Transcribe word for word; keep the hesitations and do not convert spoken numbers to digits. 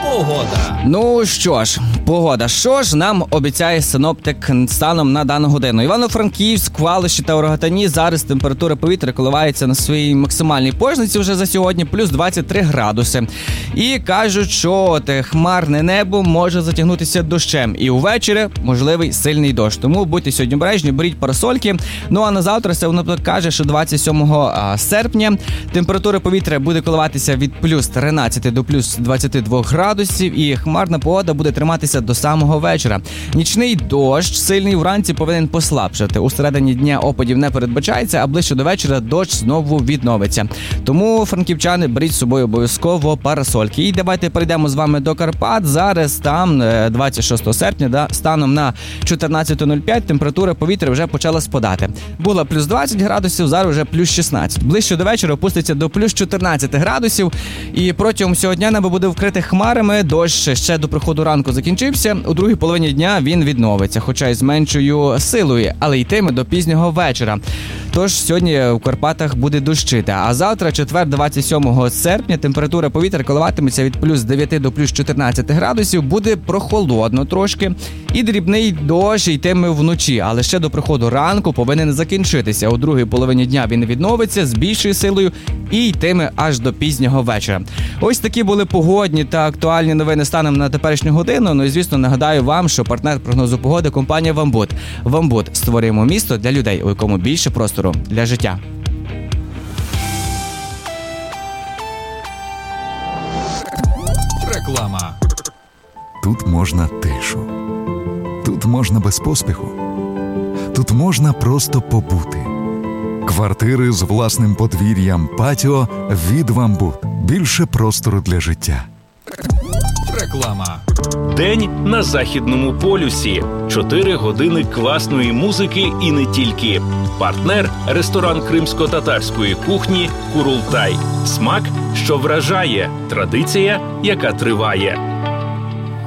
Погода. Ну що ж, погода. Що ж нам обіцяє синоптик станом на дану годину? Івано-Франківськ, Валиші та Рогатині зараз температура повітря коливається на своїй максимальній позначці вже за сьогодні, плюс двадцять три градуси. І кажуть, що те хмарне небо може затягнутися дощем. І увечері можливий сильний дощ. Тому будьте сьогодні обережні, беріть парасольки. Ну а на завтра синоптик каже, що двадцять сьомого серпня температура повітря буде коливатися від плюс тринадцять до плюс двадцять два градусів. І хмарна погода буде триматися до самого вечора. Нічний дощ сильний вранці повинен послабшати. У середині дня опадів не передбачається, а ближче до вечора дощ знову відновиться. Тому, франківчани, беріть з собою обов'язково парасольки. І давайте перейдемо з вами до Карпат. Зараз там двадцять шостого серпня, да, станом на чотирнадцята нуль п'ять температура повітря вже почала спадати. Було плюс двадцять градусів, зараз вже плюс шістнадцять. Ближче до вечора опуститься до плюс чотирнадцять градусів. І протягом цього дня небо буде вкрите хмарами. Дощ ще до приходу ранку закінчився. У другій половині дня він відновиться, хоча й з меншою силою, але йтиме до пізнього вечора. Тож сьогодні в Карпатах буде дощити. А завтра, четвер, двадцять сьомого серпня, температура повітря коливатиметься від плюс дев'ять до плюс чотирнадцять градусів. Буде прохолодно трошки. І дрібний дощ йтиме вночі, але ще до приходу ранку повинен закінчитися. У другій половині дня він відновиться з більшою силою і йтиме аж до пізнього вечора. Ось такі були погодні та актуальні новини станом на теперішню годину. Ну і, звісно, нагадаю вам, що партнер прогнозу погоди – компанія «Вамбут». «Вамбут» – створюємо місто для людей, у якому більше простору для життя. Реклама. Тут можна тишу. Тут можна без поспіху. Тут можна просто побути. Квартири з власним подвір'ям, патіо від «Вамбут». Більше простору для життя. Реклама. День на Західному полюсі. Чотири години класної музики і не тільки. Партнер – ресторан кримсько-татарської кухні «Курултай». Смак, що вражає. Традиція, яка триває.